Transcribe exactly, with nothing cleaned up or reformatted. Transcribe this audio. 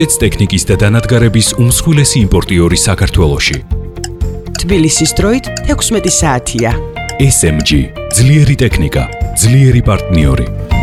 ეს ტექნიკის და დანადგარების უმსხვილესი იმპორტიორი საქართველოში. თბილისის დროით ექვსმეტი საათია. ეს ემ ჯი, ძლიერი ტექნიკა, ძლიერი პარტნიორი.